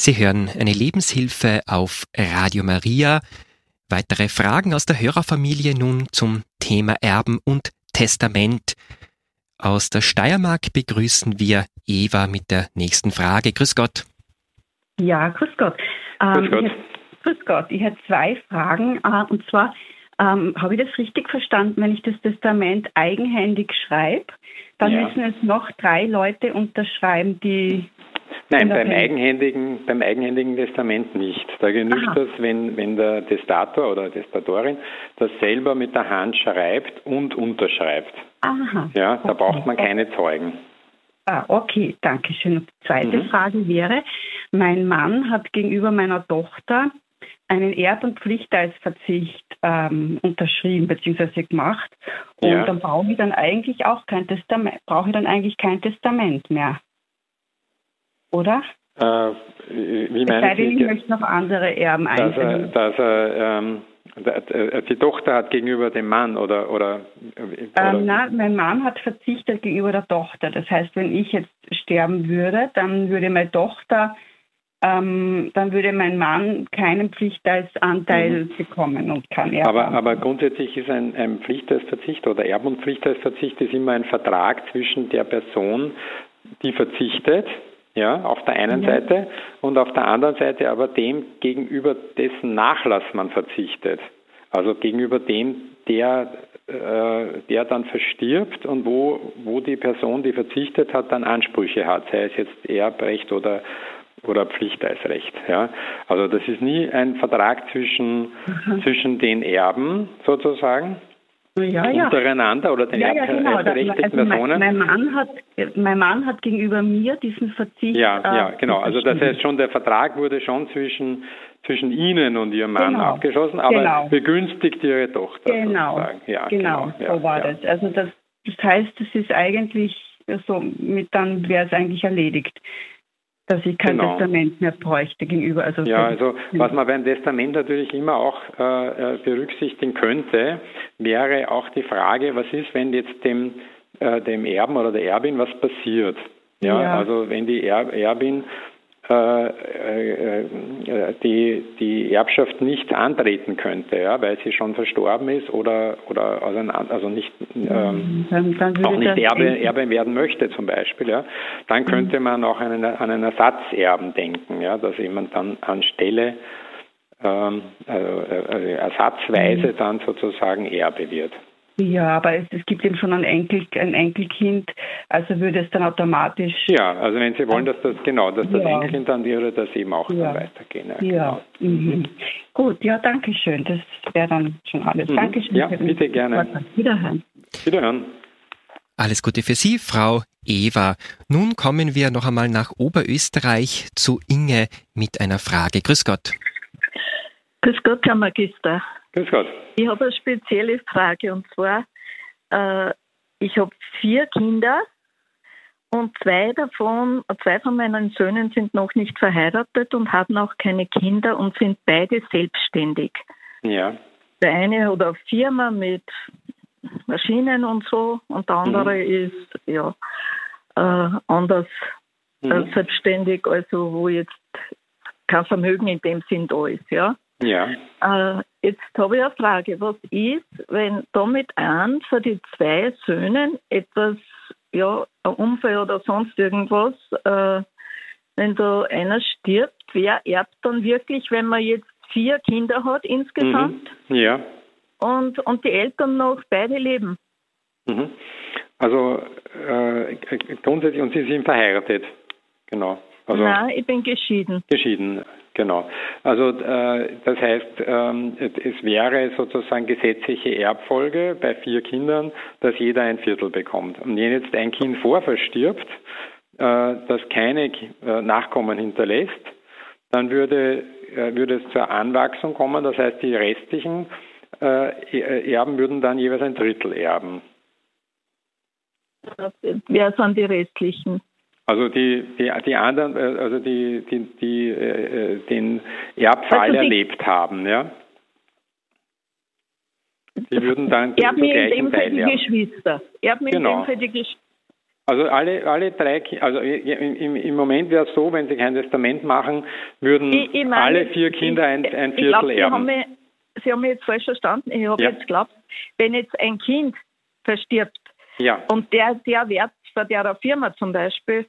Sie hören eine Lebenshilfe auf Radio Maria. Weitere Fragen aus der Hörerfamilie nun zum Thema Erben und Testament. Aus der Steiermark begrüßen wir Eva mit der nächsten Frage. Grüß Gott. Ja, grüß Gott. Grüß Gott. Ich hätte zwei Fragen. Und zwar, habe ich das richtig verstanden, wenn ich das Testament eigenhändig schreibe, dann müssen es noch 3 Leute unterschreiben, die... Nein, beim eigenhändigen Testament nicht. Da genügt das, wenn der Testator oder Testatorin das selber mit der Hand schreibt und unterschreibt. Aha. Ja, da braucht man keine Zeugen. Okay, danke schön. Und die zweite Frage wäre, mein Mann hat gegenüber meiner Tochter einen Erb- und Pflichteilsverzicht unterschrieben bzw. gemacht. Und dann brauche ich dann eigentlich kein Testament mehr. Oder? Wie meinen Sie? Ich möchte noch andere Erben einführen. Die Tochter hat gegenüber dem Mann oder? Nein, mein Mann hat verzichtet gegenüber der Tochter. Das heißt, wenn ich jetzt sterben würde, dann würde meine Tochter, dann würde mein Mann keinen Pflichteilsanteil bekommen und kein Erbe. Aber grundsätzlich ist ein Pflichteilsverzicht oder Erb- und Pflichteilsverzicht ist immer ein Vertrag zwischen der Person, die verzichtet, ja, auf der einen Seite, und auf der anderen Seite aber dem gegenüber dessen Nachlass man verzichtet. Also gegenüber dem, der dann verstirbt und wo die Person, die verzichtet hat, dann Ansprüche hat, sei es jetzt Erbrecht oder Pflichteilsrecht. Ja. Also das ist nie ein Vertrag zwischen den Erben sozusagen, untereinander oder den erbberechtigten Personen. Mein Mann hat gegenüber mir diesen Verzicht. Ja, genau. Also das heißt schon, der Vertrag wurde schon zwischen Ihnen und Ihrem Mann abgeschlossen, aber begünstigt Ihre Tochter sozusagen. Ja, genau. So war das. Also das heißt, es ist eigentlich so, dann wäre es eigentlich erledigt, dass ich kein Testament mehr bräuchte gegenüber. Also was man beim Testament natürlich immer auch berücksichtigen könnte, wäre auch die Frage, was ist, wenn jetzt dem Erben oder der Erbin was passiert? Ja. Also wenn die Erbin die Erbschaft nicht antreten könnte, weil sie schon verstorben ist oder nicht Erbe werden möchte zum Beispiel, dann könnte man auch an einen Ersatzerben denken, dass jemand dann anstelle ersatzweise dann sozusagen Erbe wird. Ja, aber es gibt eben schon ein Enkelkind, also würde es dann automatisch... Ja, also wenn Sie wollen, dass das Enkelkind, dann würde das eben auch dann weitergehen. Ja. Genau. Gut, danke schön, das wäre dann schon alles. Danke schön. Ja, bitte gerne. Wiederhören. Alles Gute für Sie, Frau Eva. Nun kommen wir noch einmal nach Oberösterreich zu Inge mit einer Frage. Grüß Gott. Grüß Gott, Herr Magister. Grüß Gott. Ich habe eine spezielle Frage, und zwar, ich habe 4 Kinder und 2 von meinen Söhnen sind noch nicht verheiratet und haben auch keine Kinder und sind beide selbstständig. Ja. Der eine hat eine Firma mit Maschinen und so, und der andere ist anders selbstständig, also wo jetzt kein Vermögen in dem Sinn da ist, ja. Ja. Jetzt habe ich eine Frage. Was ist, wenn da mit einem von den 2 Söhnen etwas, ein Unfall oder sonst irgendwas, wenn da einer stirbt, wer erbt dann wirklich, wenn man jetzt 4 Kinder hat insgesamt? Ja. Und die Eltern noch beide leben? Also grundsätzlich, und Sie sind verheiratet? Genau. Also, nein, ich bin geschieden. Geschieden, genau. Also das heißt, es wäre sozusagen gesetzliche Erbfolge bei 4 Kindern, dass jeder ein Viertel bekommt. Und wenn jetzt ein Kind vorverstirbt, das keine Nachkommen hinterlässt, dann würde es zur Anwachsung kommen. Das heißt, die restlichen Erben würden dann jeweils ein Drittel erben. Wer sind die restlichen? Also die anderen, also die den Erbfall erlebt haben, ja. Die würden dann erben zur gleichen in dem Fall Teil die erben. Geschwister. Erben in dem Fall die Geschwister. Also alle drei, also im Moment wäre es so, wenn Sie kein Testament machen, würden alle 4 Kinder ein Viertel erben. Sie haben mich jetzt falsch verstanden. Ich habe jetzt geglaubt, wenn jetzt ein Kind verstirbt und der Wert von der Firma zum Beispiel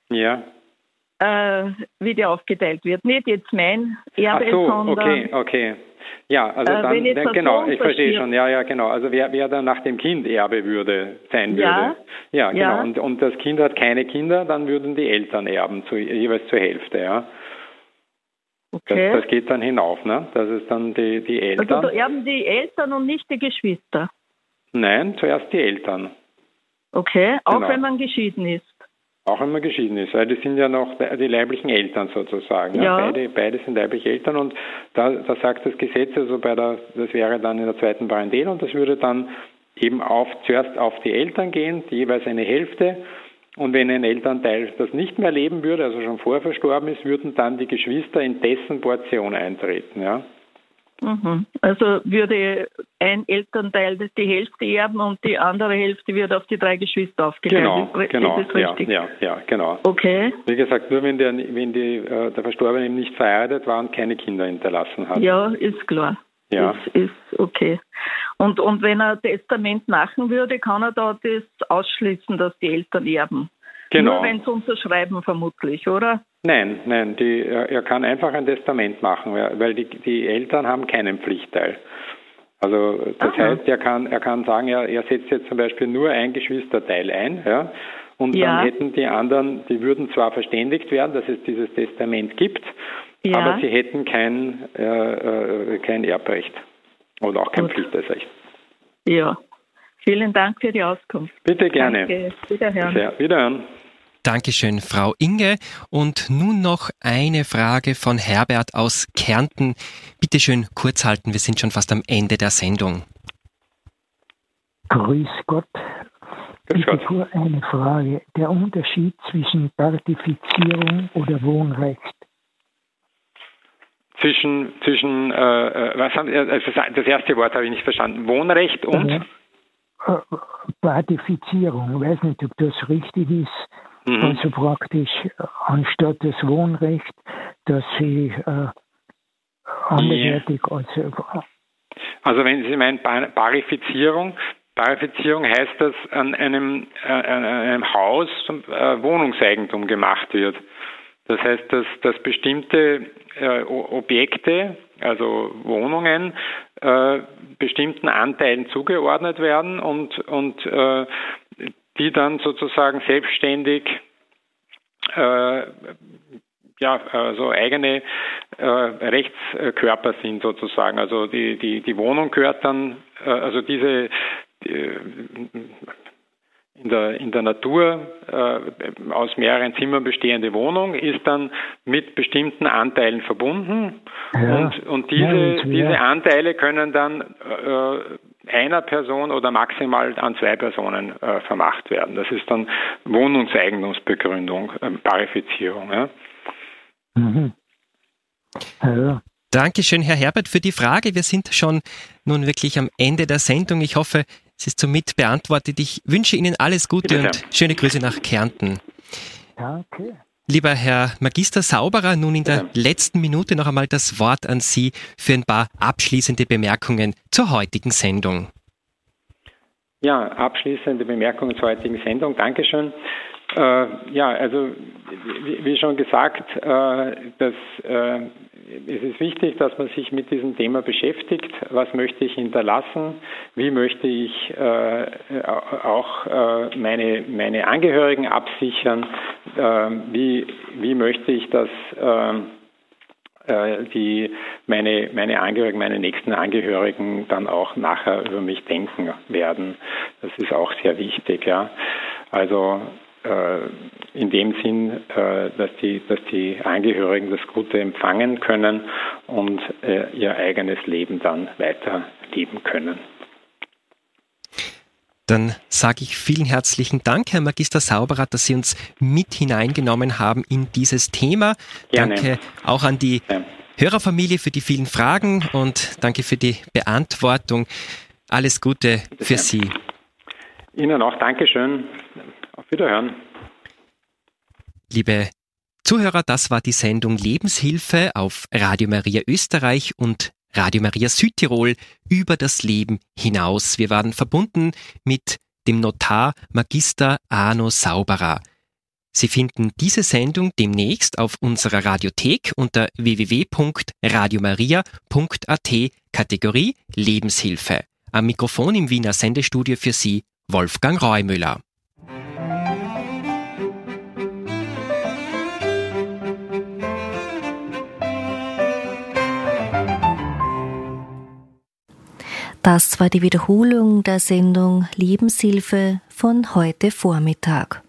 wie der aufgeteilt wird. Nicht jetzt mein Erbe, sondern... Okay. Ja, also dann genau, ich verstehe schon. Ja, genau. Also wer dann nach dem Kind Erbe sein würde. Ja, genau. Und das Kind hat keine Kinder, dann würden die Eltern erben, jeweils zur Hälfte, ja. Okay. Das geht dann hinauf, ne? Das ist dann die Eltern. Also da erben die Eltern und nicht die Geschwister? Nein, zuerst die Eltern. Okay, auch wenn man geschieden ist? Auch wenn man geschieden ist, weil das sind ja noch die leiblichen Eltern sozusagen. Ja. Beide sind leibliche Eltern und da sagt das Gesetz, also das wäre dann in der zweiten Parentele und das würde dann eben zuerst auf die Eltern gehen, jeweils eine Hälfte. Und wenn ein Elternteil das nicht mehr leben würde, also schon vorher verstorben ist, würden dann die Geschwister in dessen Portion eintreten, ja. Mhm. Also würde ein Elternteil die Hälfte erben und die andere Hälfte wird auf die 3 Geschwister aufgeteilt. Genau. Ist das richtig? Ja, genau. Okay. Wie gesagt, nur wenn der Verstorbene eben nicht verheiratet war und keine Kinder hinterlassen hat. Ja, ist klar. Ja. Ist okay. Und wenn er ein Testament machen würde, kann er da das ausschließen, dass die Eltern erben? Genau. Nur wenn sie unterschreiben vermutlich, oder? Nein, er kann einfach ein Testament machen, weil die Eltern haben keinen Pflichtteil. Also das heißt, er kann sagen, er setzt jetzt zum Beispiel nur ein Geschwisterteil ein, ja, und dann hätten die anderen, die würden zwar verständigt werden, dass es dieses Testament gibt, aber sie hätten kein Erbrecht oder auch kein Pflichtteilsrecht. Ja, vielen Dank für die Auskunft. Bitte gerne. Danke. Wiederhören. Wiederhören. Dankeschön, Frau Inge. Und nun noch eine Frage von Herbert aus Kärnten. Bitte schön kurz halten, wir sind schon fast am Ende der Sendung. Grüß Gott. Ich habe nur eine Frage. Der Unterschied zwischen Partifizierung oder Wohnrecht? Was haben das erste Wort habe ich nicht verstanden. Wohnrecht und? Partifizierung. Ich weiß nicht, ob das richtig ist. Also praktisch anstatt das Wohnrecht, dass sie anderweitig Also wenn Sie meinen Parifizierung heißt, dass an einem Haus Wohnungseigentum gemacht wird. Das heißt, dass bestimmte Objekte, also Wohnungen, bestimmten Anteilen zugeordnet werden und die dann sozusagen selbstständig so eigene Rechtskörper sind sozusagen. Also die Wohnung gehört dann, also diese in der Natur aus mehreren Zimmern bestehende Wohnung ist dann mit bestimmten Anteilen verbunden und diese Anteile können dann einer Person oder maximal an 2 Personen vermacht werden. Das ist dann Wohnungseigentumsbegründung, Parifizierung. Ja. Mhm. Ja. Dankeschön, Herr Herbert, für die Frage. Wir sind schon nun wirklich am Ende der Sendung. Ich hoffe, es ist somit beantwortet. Ich wünsche Ihnen alles Gute und schöne Grüße nach Kärnten. Danke. Lieber Herr Magister Sauberer, nun in der letzten Minute noch einmal das Wort an Sie für ein paar abschließende Bemerkungen zur heutigen Sendung. Ja, abschließende Bemerkungen zur heutigen Sendung. Dankeschön. Also wie schon gesagt, es ist wichtig, dass man sich mit diesem Thema beschäftigt. Was möchte ich hinterlassen? Wie möchte ich auch meine Angehörigen absichern? Wie möchte ich, dass meine Angehörigen, meine nächsten Angehörigen dann auch nachher über mich denken werden? Das ist auch sehr wichtig, ja. Also in dem Sinn, dass die Angehörigen das Gute empfangen können und ihr eigenes Leben dann weiterleben können. Dann sage ich vielen herzlichen Dank, Herr Magister Sauberer, dass Sie uns mit hineingenommen haben in dieses Thema. Gerne. Danke auch an die Hörerfamilie für die vielen Fragen und danke für die Beantwortung. Alles Gute für Sie. Ihnen auch Dankeschön. Auf Wiederhören. Liebe Zuhörer, das war die Sendung Lebenshilfe auf Radio Maria Österreich und Radio Maria Südtirol über das Leben hinaus. Wir waren verbunden mit dem Notar Magister Arno Sauberer. Sie finden diese Sendung demnächst auf unserer Radiothek unter www.radiomaria.at Kategorie Lebenshilfe. Am Mikrofon im Wiener Sendestudio für Sie Wolfgang Reumüller. Das war die Wiederholung der Sendung Lebenshilfe von heute Vormittag.